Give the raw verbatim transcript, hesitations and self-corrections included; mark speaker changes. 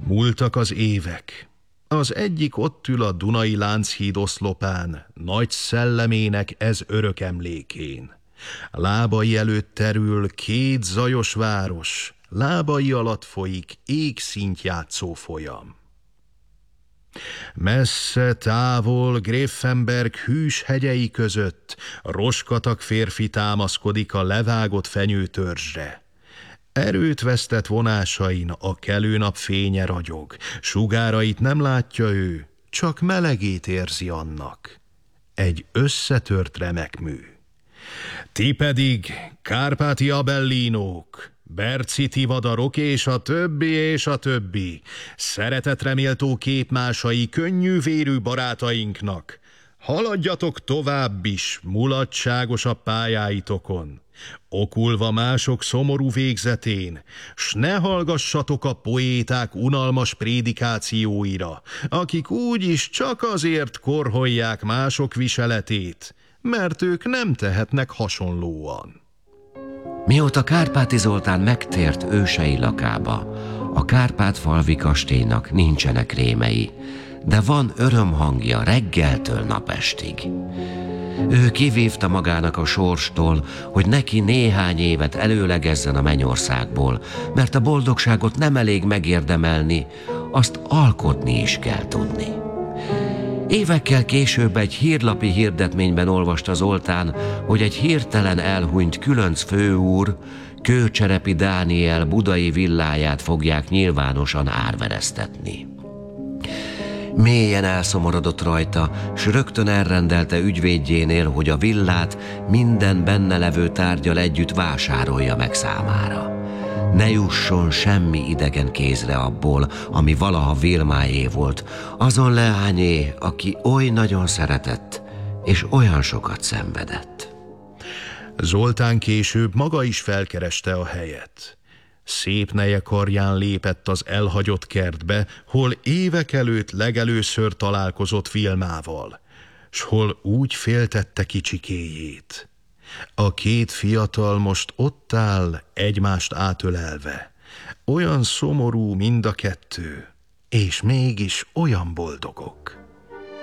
Speaker 1: Múltak az évek. Az egyik ott ül a Dunai Lánchíd oszlopán, nagy szellemének ez örök emlékén. Lábai előtt terül két zajos város, lábai alatt folyik égszintjátszó folyam. Messze, távol Gräfenberg hűs hegyei között roskatak férfi támaszkodik a levágott fenyőtörzsre. Erőt vesztett vonásain a kelő nap fénye ragyog, sugárait nem látja ő, csak melegét érzi annak. Egy összetört remek mű. Ti pedig, kárpáti abellínók, berci tivadarok és a többi és a többi, szeretetreméltó képmásai könnyű vérű barátainknak, haladjatok tovább is mulatságosabb pályáitokon, okulva mások szomorú végzetén, s ne hallgassatok a poéták unalmas prédikációira, akik úgyis csak azért korholják mások viseletét, mert ők nem tehetnek hasonlóan.
Speaker 2: Mióta Kárpáti Zoltán megtért ősei lakába, a Kárpát-falvi kastélynak nincsenek rémei, de van örömhangja reggeltől napestig. Ő kivívta magának a sorstól, hogy neki néhány évet előlegezzen a mennyországból, mert a boldogságot nem elég megérdemelni, azt alkotni is kell tudni. Évekkel később egy hírlapi hirdetményben olvasta Zoltán, hogy egy hirtelen elhunyt különc főúr, Kőcserepi Dániel budai villáját fogják nyilvánosan árveresztetni. Mélyen elszomorodott rajta, s rögtön elrendelte ügyvédjénél, hogy a villát minden benne levő tárgyal együtt vásárolja meg számára. Ne jusson semmi idegen kézre abból, ami valaha Vilmáé volt, azon leányé, aki oly nagyon szeretett, és olyan sokat szenvedett.
Speaker 1: Zoltán később maga is felkereste a helyet. Szép neje karján lépett az elhagyott kertbe, hol évek előtt legelőször találkozott Vilmával, s hol úgy féltette kicsikéjét. A két fiatal most ott áll, egymást átölelve. Olyan szomorú mind a kettő, és mégis olyan boldogok.